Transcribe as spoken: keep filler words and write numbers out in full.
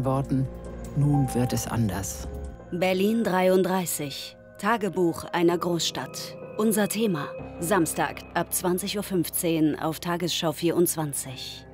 geworden. Nun wird es anders. Berlin dreiunddreißig. Tagebuch einer Großstadt. Unser Thema. Samstag ab zwanzig Uhr fünfzehn auf Tagesschau vierundzwanzig.